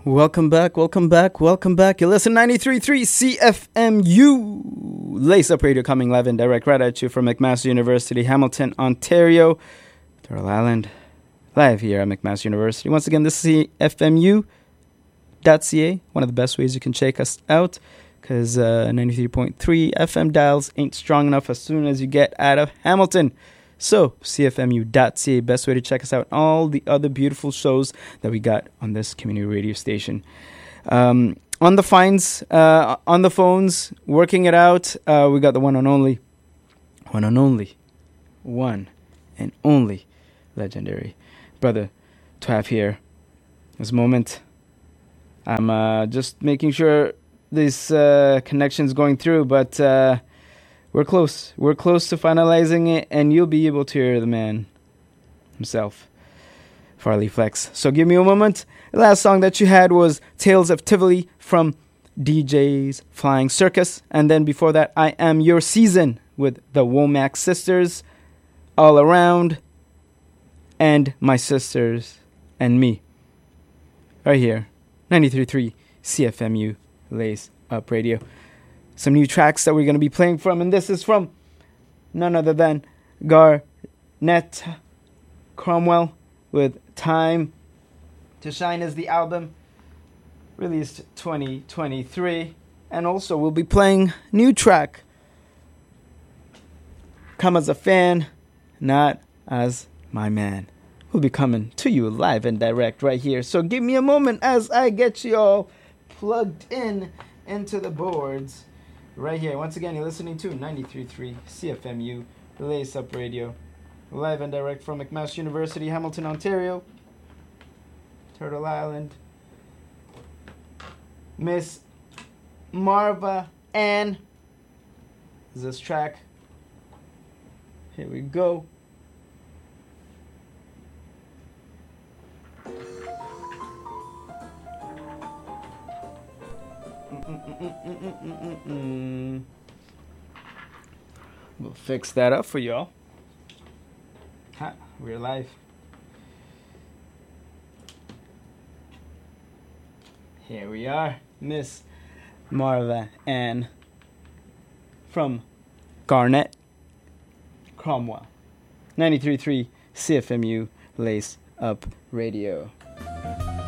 Welcome back. You listen 93.3 CFMU. Lace Up Radio coming live and direct right at you from McMaster University, Hamilton, Ontario. Turtle Island, live here at McMaster University. Once again, this is CFMU.ca, one of the best ways you can check us out, because 93.3 FM dials ain't strong enough as soon as you get out of Hamilton. So, CFMU.ca, best way to check us out. All the other beautiful shows that we got on this community radio station. On the phones, working it out, we got the one and only legendary brother to have here. This moment, I'm just making sure this connection's going through, but we're close. We're close to finalizing it, and you'll be able to hear the man himself, Farley Flex. So give me a moment. The last song that you had was Tales of Tivoli from DJ's Flying Circus. And then before that, I Am Your Season with the Womack Sisters, All Around, and My Sisters and Me. Right here, 93.3 CFMU Lace Up Radio. Some new tracks that we're going to be playing from, and this is from none other than Garnet Cromwell with Time to Shine is the album, released 2023. And also we'll be playing new track, Come As a Fan, Not As My Man. We'll be coming to you live and direct right here. So give me a moment as I get you all plugged in into the boards. Right here. Once again, you're listening to 93.3 CFMU, Lace Up Radio. Live and direct from McMaster University, Hamilton, Ontario. Turtle Island. Miss Marva Ann is this track. Here we go. We'll fix that up for y'all. We're live. Here we are, Miss Marva Ann from Garnet Cromwell, 93.3 CFMU Lace Up Radio.